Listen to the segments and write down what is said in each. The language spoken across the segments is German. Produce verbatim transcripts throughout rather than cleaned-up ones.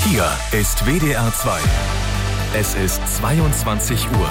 Hier ist W D R zwei. Es ist zweiundzwanzig Uhr.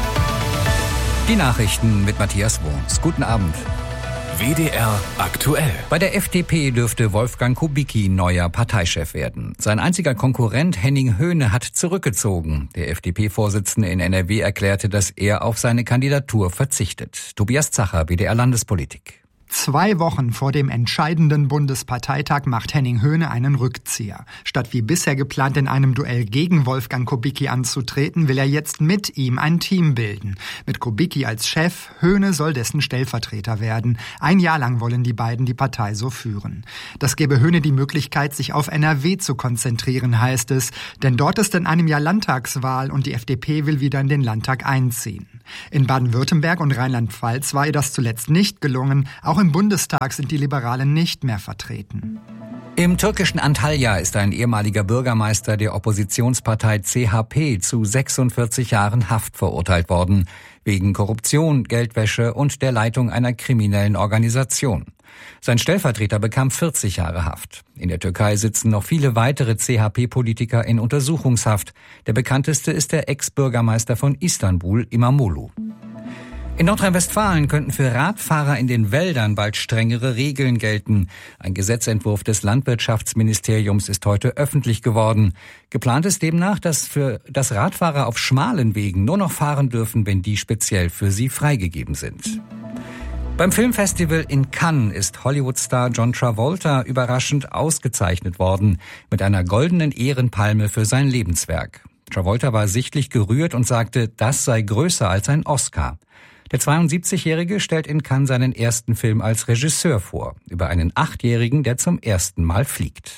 Die Nachrichten mit Matthias Wurms. Guten Abend. W D R aktuell. Bei der F D P dürfte Wolfgang Kubicki neuer Parteichef werden. Sein einziger Konkurrent Henning Höhne hat zurückgezogen. Der F D P-Vorsitzende in N R W erklärte, dass er auf seine Kandidatur verzichtet. Tobias Zacher, W D R Landespolitik. Zwei Wochen vor dem entscheidenden Bundesparteitag macht Henning Höhne einen Rückzieher. Statt wie bisher geplant in einem Duell gegen Wolfgang Kubicki anzutreten, will er jetzt mit ihm ein Team bilden. Mit Kubicki als Chef, Höhne soll dessen Stellvertreter werden. Ein Jahr lang wollen die beiden die Partei so führen. Das gebe Höhne die Möglichkeit, sich auf N R W zu konzentrieren, heißt es. Denn dort ist in einem Jahr Landtagswahl und die F D P will wieder in den Landtag einziehen. In Baden-Württemberg und Rheinland-Pfalz war ihr das zuletzt nicht gelungen. Auch im Bundestag sind die Liberalen nicht mehr vertreten. Im türkischen Antalya ist ein ehemaliger Bürgermeister der Oppositionspartei C H P zu sechsundvierzig Jahren Haft verurteilt worden, wegen Korruption, Geldwäsche und der Leitung einer kriminellen Organisation. Sein Stellvertreter bekam vierzig Jahre Haft. In der Türkei sitzen noch viele weitere C H P-Politiker in Untersuchungshaft. Der bekannteste ist der Ex-Bürgermeister von Istanbul, İmamoğlu. In Nordrhein-Westfalen könnten für Radfahrer in den Wäldern bald strengere Regeln gelten. Ein Gesetzentwurf des Landwirtschaftsministeriums ist heute öffentlich geworden. Geplant ist demnach, dass für das Radfahrer auf schmalen Wegen nur noch fahren dürfen, wenn die speziell für sie freigegeben sind. Beim Filmfestival in Cannes ist Hollywood-Star John Travolta überraschend ausgezeichnet worden mit einer goldenen Ehrenpalme für sein Lebenswerk. Travolta war sichtlich gerührt und sagte, das sei größer als ein Oscar. Der zweiundsiebzigjährige stellt in Cannes seinen ersten Film als Regisseur vor, über einen Achtjährigen, der zum ersten Mal fliegt.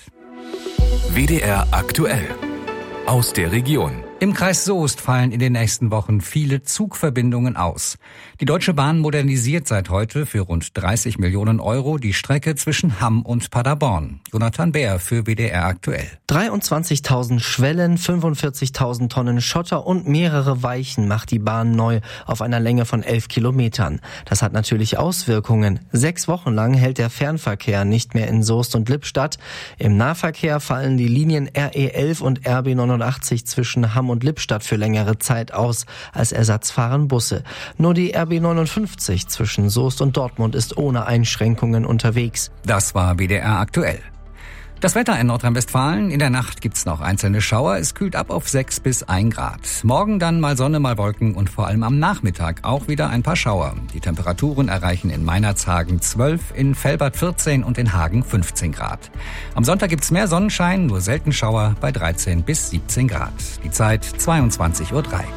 W D R aktuell. Aus der Region. Im Kreis Soest fallen in den nächsten Wochen viele Zugverbindungen aus. Die Deutsche Bahn modernisiert seit heute für rund dreißig Millionen Euro die Strecke zwischen Hamm und Paderborn. Jonathan Bär für W D R aktuell. dreiundzwanzigtausend Schwellen, fünfundvierzigtausend Tonnen Schotter und mehrere Weichen macht die Bahn neu auf einer Länge von elf Kilometern. Das hat natürlich Auswirkungen. Sechs Wochen lang hält der Fernverkehr nicht mehr in Soest und Lippstadt. Im Nahverkehr fallen die Linien R E elf und R B neunundachtzig zwischen Hamm und Lippstadt für längere Zeit aus. Als Ersatz fahren Busse. Nur die R B neunundfünfzig zwischen Soest und Dortmund ist ohne Einschränkungen unterwegs. Das war W D R aktuell. Das Wetter in Nordrhein-Westfalen. In der Nacht gibt's noch einzelne Schauer. Es kühlt ab auf sechs bis ein Grad. Morgen dann mal Sonne, mal Wolken und vor allem am Nachmittag auch wieder ein paar Schauer. Die Temperaturen erreichen in Meinerzhagen zwölf, in Velbert vierzehn und in Hagen fünfzehn Grad. Am Sonntag gibt's mehr Sonnenschein, nur selten Schauer bei dreizehn bis siebzehn Grad. Die Zeit zweiundzwanzig Uhr drei.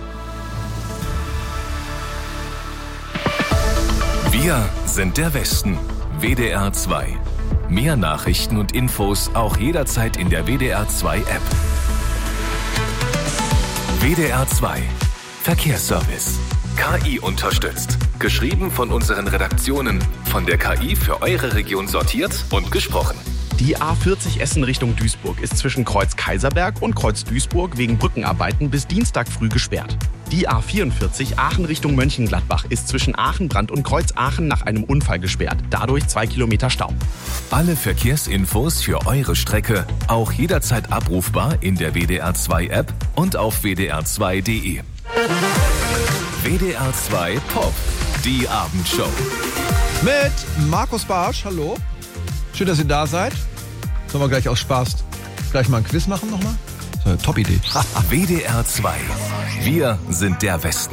Wir sind der Westen. W D R zwei. Mehr Nachrichten und Infos auch jederzeit in der W D R zwei App. W D R zwei. Verkehrsservice. K I unterstützt. Geschrieben von unseren Redaktionen. Von der K I für eure Region sortiert und gesprochen. Die A vierzig Essen Richtung Duisburg ist zwischen Kreuz Kaiserberg und Kreuz Duisburg wegen Brückenarbeiten bis Dienstag früh gesperrt. Die A vierundvierzig Aachen Richtung Mönchengladbach ist zwischen Aachenbrand und Kreuz Aachen nach einem Unfall gesperrt. Dadurch zwei Kilometer Stau. Alle Verkehrsinfos für eure Strecke auch jederzeit abrufbar in der W D R zwei App und auf w d r zwei punkt d e. W D R zwei Pop, die Abendshow. Mit Markus Bartsch, hallo. Schön, dass ihr da seid. Sollen wir gleich aus Spaß gleich mal ein Quiz machen nochmal? Das ist eine Top-Idee. W D R zwei. Wir sind der Westen.